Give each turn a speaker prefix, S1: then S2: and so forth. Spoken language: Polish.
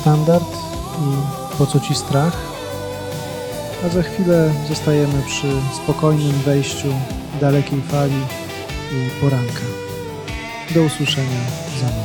S1: standard i po co ci strach? A za chwilę zostajemy przy spokojnym wejściu dalekiej fali i poranka. Do usłyszenia za moment.